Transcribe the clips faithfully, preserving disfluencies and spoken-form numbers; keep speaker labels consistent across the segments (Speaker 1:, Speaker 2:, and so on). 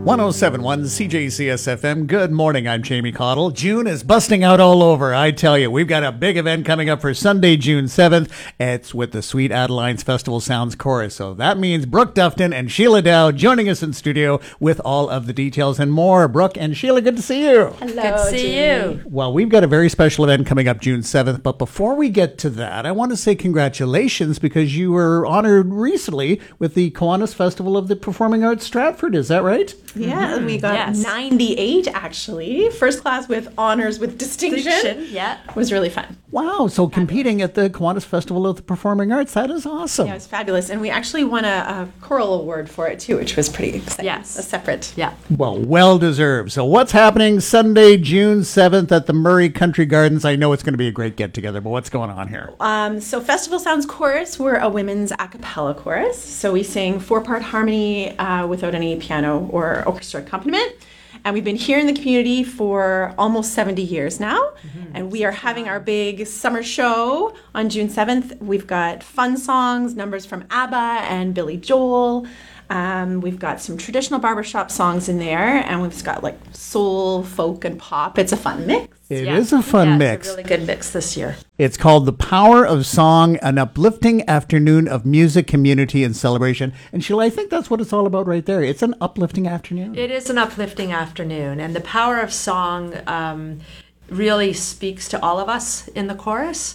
Speaker 1: one oh seven point one C J C S F M. Good morning, I'm Jamie Cottle. June is busting out all over, I tell you. We've got a big event coming up for Sunday, June seventh. It's with the Sweet Adelines Festival Sounds Chorus. So that means Brooke Dufton and Sheila Dow joining us in studio with all of the details and more. Brooke and Sheila, good to see you.
Speaker 2: Hello,
Speaker 3: good to see
Speaker 2: Jamie.
Speaker 3: you.
Speaker 1: Well, we've got a very special event coming up June seventh, but before we get to that, I want to say congratulations because you were honored recently with the Kiwanis Festival of the Performing Arts Stratford. Is that right?
Speaker 2: Yeah, we got
Speaker 3: Yes.
Speaker 2: ninety-eight actually. First class with honors with distinction.
Speaker 3: Distinction, yeah.
Speaker 2: It was really fun.
Speaker 1: Wow, so competing at the Kiwanis Festival of the Performing Arts, that is awesome.
Speaker 2: Yeah, it was fabulous. And we actually won a, a choral award for it too, which was pretty exciting.
Speaker 3: Yes.
Speaker 2: A separate.
Speaker 3: Yeah.
Speaker 1: Well, well deserved. So what's happening Sunday, June seventh at the Murray Country Gardens? I know it's going to be a great get-together, but what's going on here?
Speaker 2: Um, so Festival Sounds Chorus, we're a women's a cappella chorus. So we sing four-part harmony uh, without any piano or orchestra accompaniment. And we've been here in the community for almost seventy years now. Mm-hmm. And we are having our big summer show on June seventh. We've got fun songs, numbers from ABBA and Billy Joel. Um, we've got some traditional barbershop songs in there. And we've got like soul, folk, and pop. It's a fun mix.
Speaker 1: It
Speaker 3: Yeah.
Speaker 1: is a fun
Speaker 3: yeah,
Speaker 1: mix.
Speaker 3: It's a really good mix this year.
Speaker 1: It's called The Power of Song, an uplifting afternoon of music, community, and celebration. And Sheila, I think that's what it's all about right there. It's an uplifting afternoon.
Speaker 3: It is an uplifting afternoon, and the power of song um, really speaks to all of us in the chorus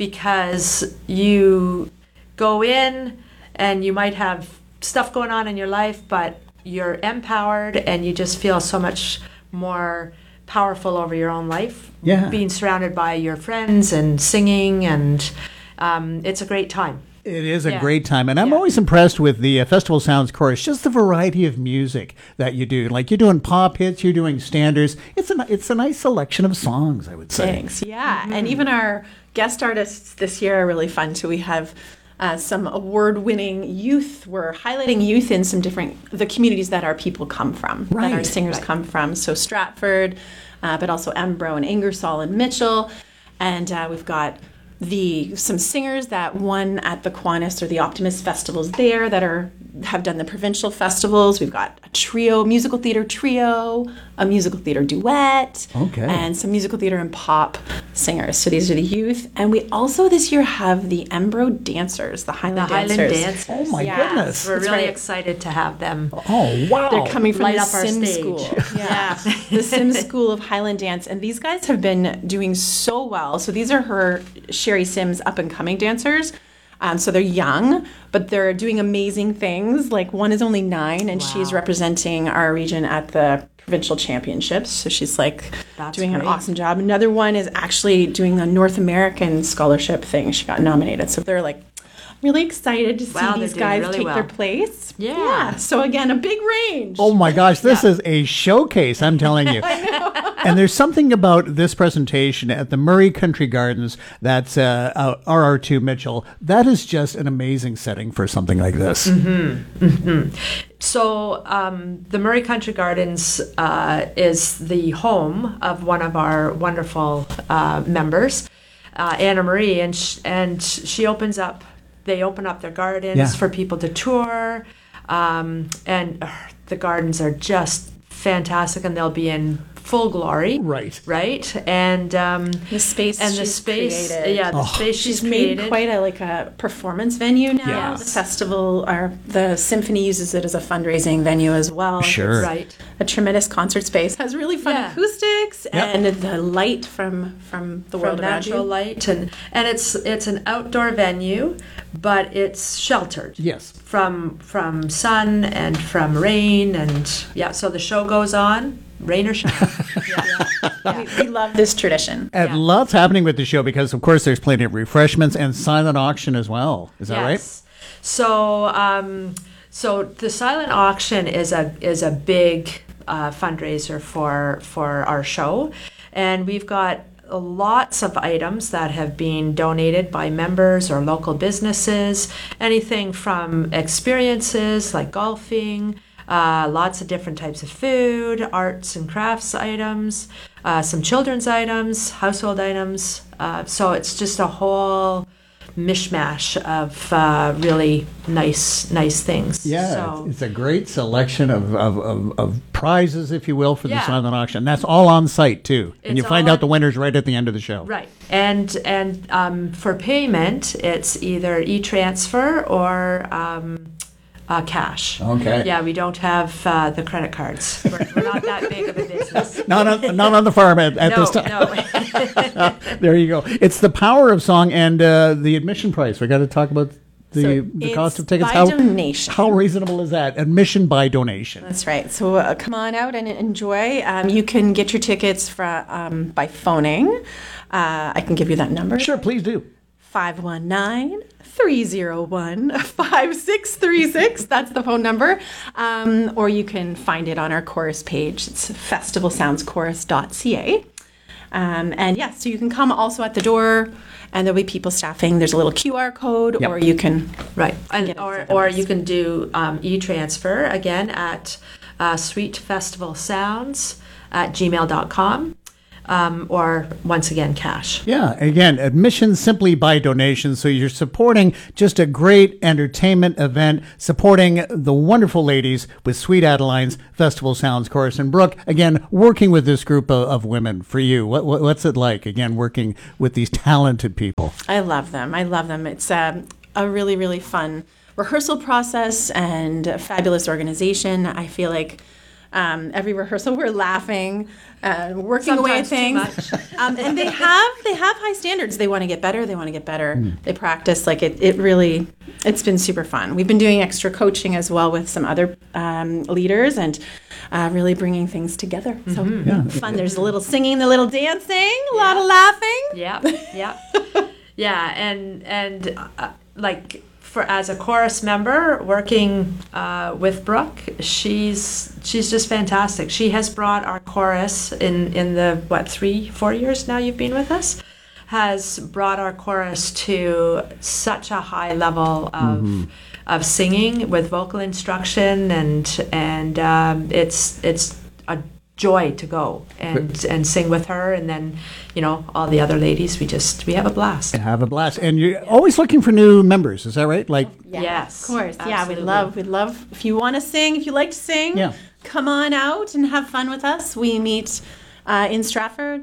Speaker 3: because you go in and you might have stuff going on in your life, but you're empowered and you just feel so much more powerful over your own life.
Speaker 1: Yeah.
Speaker 3: Being surrounded by your friends and singing, and um, it's a great time.
Speaker 1: It is a
Speaker 3: Yeah.
Speaker 1: great time. And I'm
Speaker 3: Yeah.
Speaker 1: always impressed with the uh, Festival Sounds Chorus, just the variety of music that you do. Like you're doing pop hits, you're doing standards. It's a, it's a nice selection of songs, I would say.
Speaker 2: Thanks. Yeah. And even our guest artists this year are really fun too. We have uh, some award-winning youth. We're highlighting youth in some different, the communities that our people come from,
Speaker 1: Right.
Speaker 2: that our singers
Speaker 3: Right.
Speaker 2: come from. So Stratford, uh, but also Embro and Ingersoll and Mitchell. And uh, we've got the some singers that won at the Kiwanis or the Optimist festivals there that are have done the provincial festivals. We've got a trio, musical theater trio, a musical theater duet,
Speaker 1: Okay.
Speaker 2: and some musical theater and pop singers. So these are the youth. And we also this year have the Embro dancers, the
Speaker 3: The
Speaker 2: Highland
Speaker 3: Highland
Speaker 2: dancers.
Speaker 3: Dancers.
Speaker 1: Oh, my
Speaker 2: Yeah.
Speaker 1: goodness.
Speaker 3: We're
Speaker 2: That's
Speaker 3: really
Speaker 2: right.
Speaker 3: excited to have them.
Speaker 1: Oh, wow.
Speaker 2: They're coming from
Speaker 3: Light
Speaker 2: the
Speaker 3: up our
Speaker 2: Sim
Speaker 3: stage.
Speaker 2: School. Yeah, the Sim School of Highland Dance. And these guys have been doing so well. So these are her, Sherry Sims, up and coming dancers. Um, so they're young, but they're doing amazing things. Like one is only nine, and she's
Speaker 3: Wow.
Speaker 2: representing our region at the provincial championships. So she's like
Speaker 3: That's
Speaker 2: doing an
Speaker 3: great.
Speaker 2: awesome job. Another one is actually doing the North American scholarship thing. She got nominated. So they're like really excited to see
Speaker 3: Wow, they're
Speaker 2: these
Speaker 3: doing
Speaker 2: guys
Speaker 3: really
Speaker 2: take
Speaker 3: well.
Speaker 2: their place.
Speaker 3: Yeah.
Speaker 2: So again, a big range.
Speaker 1: Oh my gosh, this is a showcase, I'm telling you. And there's something about this presentation at the Murray Country Gardens, that's uh, uh, R R two Mitchell, that is just an amazing setting for something like this.
Speaker 3: So um, the Murray Country Gardens uh, is the home of one of our wonderful uh, members, uh, Anna Marie, and sh- and she opens up. They open up their gardens
Speaker 1: Yeah.
Speaker 3: for people to tour, um, and uh, the gardens are just fantastic, and they'll be in full glory.
Speaker 1: Right.
Speaker 3: Right, and um,
Speaker 2: The space
Speaker 3: and the
Speaker 2: she's
Speaker 3: space,
Speaker 2: created.
Speaker 3: yeah, the
Speaker 1: Oh.
Speaker 3: space
Speaker 2: She's
Speaker 3: she's
Speaker 2: made
Speaker 3: created.
Speaker 2: quite a like a performance venue now.
Speaker 1: Yes.
Speaker 2: The festival, or the symphony uses it as a fundraising venue as well.
Speaker 1: Sure.
Speaker 3: Right.
Speaker 2: A tremendous concert space, has really fun
Speaker 3: Yeah.
Speaker 2: acoustics,
Speaker 1: Yep.
Speaker 2: and the light from from the
Speaker 3: From
Speaker 2: world around
Speaker 3: natural
Speaker 2: you.
Speaker 3: light, and and it's it's an outdoor venue, but it's sheltered.
Speaker 1: Yes.
Speaker 3: From from sun and from rain, and yeah, so the show goes on, rain or shine. yeah.
Speaker 2: We, we love this tradition.
Speaker 1: And
Speaker 3: Yeah.
Speaker 1: lots happening with the show because, of course, there's plenty of refreshments and silent auction as well. Is that right?
Speaker 3: Yes. So um, so the silent auction is a is a big uh, fundraiser for for our show, and we've got lots of items that have been donated by members or local businesses, anything from experiences like golfing, uh, lots of different types of food, arts and crafts items, uh, some children's items, household items. Uh, so it's just a whole mishmash of uh, really nice, nice things.
Speaker 1: Yeah,
Speaker 3: So,
Speaker 1: it's a great selection of, of, of, of prizes, if you will, for the
Speaker 3: Yeah.
Speaker 1: silent auction. That's all on site, too. And
Speaker 3: It's
Speaker 1: you find
Speaker 3: all
Speaker 1: out
Speaker 3: on-
Speaker 1: the winners right at the end of the show.
Speaker 3: right. And and um, for payment, it's either e-transfer or um, uh, cash.
Speaker 1: Okay.
Speaker 3: Yeah, we don't have uh, the credit cards. We're, we're not that big of a business.
Speaker 1: Not on, not on the farm at, at
Speaker 3: No,
Speaker 1: this time.
Speaker 3: no.
Speaker 1: There you go. It's the power of song and uh, the admission price. We got to talk about the,
Speaker 2: So
Speaker 1: the
Speaker 2: it's
Speaker 1: cost of tickets.
Speaker 2: by
Speaker 1: how,
Speaker 2: donation.
Speaker 1: How reasonable is that? Admission by donation.
Speaker 2: That's right. So uh, come on out and enjoy. Um, you can get your tickets fra- um, by phoning. Uh, I can give you that number.
Speaker 1: Sure, please do.
Speaker 2: five one nine, three oh one, five six three six. That's the phone number. Um, or you can find it on our chorus page. It's festival sounds chorus dot c a. Um, and yeah, so you can come also at the door, and there'll be people staffing. There's a little Q R code,
Speaker 1: Yep.
Speaker 2: or you can.
Speaker 3: Right, and
Speaker 2: Get it
Speaker 3: or,
Speaker 2: for
Speaker 3: or
Speaker 2: us.
Speaker 3: you can do um, e-transfer again at uh, sweet festival sounds at gmail dot com, um, or once again cash.
Speaker 1: Yeah, again, admission simply by donation. So you're supporting just a great entertainment event, supporting the wonderful ladies with Sweet Adeline's Festival Sounds Chorus. And Brooke, again, working with this group of, of women for you, what, what, what's it like, again, working with these talented people?
Speaker 2: I love them. I love them. It's um, a really, really fun rehearsal process and a fabulous organization. I feel like um, every rehearsal we're laughing, uh, working away at
Speaker 3: Sometimes
Speaker 2: things.
Speaker 3: too much.
Speaker 2: um, and they have they have high standards. They want to get better. They want to get better. They practice. Like it, it really, it's been super fun. We've been doing extra coaching as well with some other um, leaders and uh, really bringing things together. So fun. There's a little singing, a little dancing, a lot of laughing.
Speaker 3: Yeah, yeah, yeah, and and uh, like for as a chorus member working uh, with Brooke, she's she's just fantastic. She has brought our chorus in in the what three four years now you've been with us, has brought our chorus to such a high level of of singing with vocal instruction, and and um, it's it's a joy to go and and sing with her, and then you know all the other ladies, we just we have a blast.
Speaker 1: Have a blast. And you're always looking for new members, is that right? Like,
Speaker 3: Yes,
Speaker 2: Of course. Yeah, we
Speaker 3: absolutely.
Speaker 2: love, we love, if you want to sing, if you like to sing,
Speaker 1: Yeah.
Speaker 2: come on out and have fun with us. We meet uh, in Stratford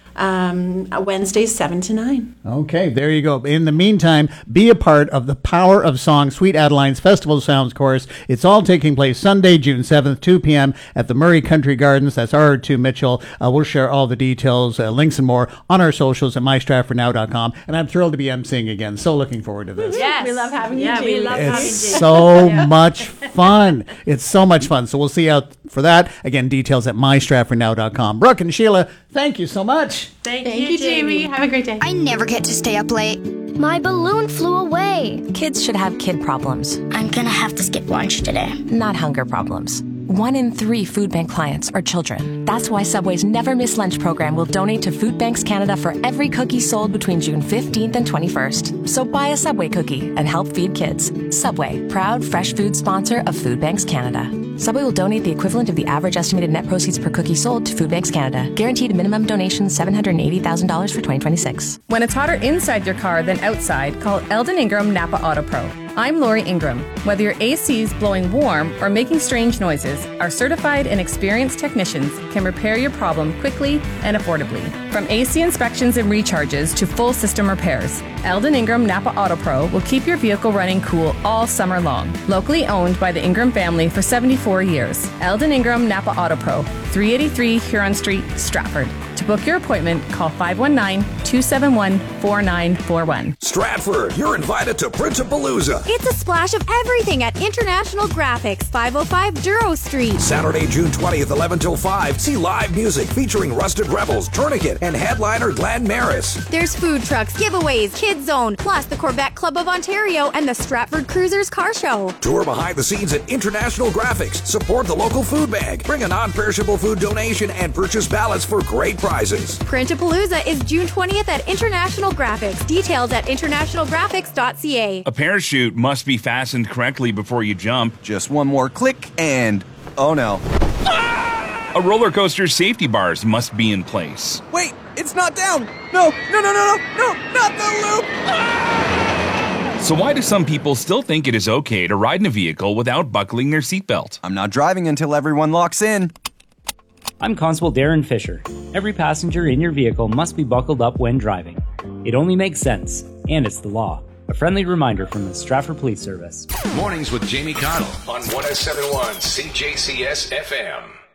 Speaker 2: um, Wednesdays, seven to nine.
Speaker 1: okay, there you go. In the meantime, be a part of the Power of Song Sweet Adeline's Festival Sounds Chorus. It's all taking place Sunday, June seventh, two p.m. at the Murray Country Gardens. That's R two Mitchell. Uh, we'll share all the details, uh, links and more on our socials at my stratford now dot com. And I'm thrilled to be emceeing again. So looking forward to this.
Speaker 3: Yes,
Speaker 2: We love having you,
Speaker 3: Yeah, we
Speaker 2: Jamie.
Speaker 3: love having
Speaker 1: It's
Speaker 3: you.
Speaker 1: so much fun. It's so much fun. So we'll see you out for that. Again, details at my stratford now dot com. Brooke and Sheila, thank you so much.
Speaker 3: Thank,
Speaker 2: Thank you, Jamie. Have a great day.
Speaker 4: I never get to stay up late.
Speaker 5: My balloon flew away.
Speaker 6: Kids should have kid problems,
Speaker 4: I'm gonna have to skip lunch today.
Speaker 6: not hunger problems. One in three food bank clients are children. That's why Subway's Never Miss Lunch program will donate to Food Banks Canada for every cookie sold between June fifteenth and twenty-first. So buy a Subway cookie and help feed kids. Subway, proud fresh food sponsor of Food Banks Canada. Subway will donate the equivalent of the average estimated net proceeds per cookie sold to Food Banks Canada. Guaranteed minimum donation seven hundred eighty thousand dollars for twenty twenty-six.
Speaker 7: When it's hotter inside your car than outside, call Eldon Ingram Napa Auto Pro. I'm Lori Ingram. Whether your A C is blowing warm or making strange noises, our certified and experienced technicians can repair your problem quickly and affordably. From A C inspections and recharges to full system repairs, Eldon Ingram Napa Auto Pro will keep your vehicle running cool all summer long. Locally owned by the Ingram family for seventy-four years. Eldon Ingram Napa Auto Pro, three eighty-three Huron Street, Stratford. To book your appointment, call five one nine, two seven one, four nine four one.
Speaker 8: Stratford, you're invited to Printapalooza.
Speaker 5: It's a splash of everything at International Graphics, five oh five Duro Street.
Speaker 8: Saturday, June twentieth, eleven till five. See live music featuring Rusted Rebels, Tourniquet, and headliner Glenn Maris.
Speaker 5: There's food trucks, giveaways, Kids Zone, plus the Corvette Club of Ontario and the Stratford Cruisers Car Show.
Speaker 8: Tour behind the scenes at International Graphics. Support the local food bag. Bring a non-perishable food donation and purchase ballots for great prizes.
Speaker 5: Printapalooza is June twentieth at International Graphics. Details at international graphics dot c a.
Speaker 9: A parachute must be fastened correctly before you jump.
Speaker 10: Just one more click and... oh no.
Speaker 9: A roller coaster's safety bars must be in place.
Speaker 10: Wait, it's not down! No, no, no, no, no, no, not the loop!
Speaker 9: So why do some people still think it is okay to ride in a vehicle without buckling their seatbelt?
Speaker 10: I'm not driving until everyone locks in.
Speaker 11: I'm Constable Darren Fisher. Every passenger in your vehicle must be buckled up when driving. It only makes sense, and it's the law. A friendly reminder from the Stratford Police Service.
Speaker 8: Mornings with Jamie Connell on one oh seven point one C J C S F M.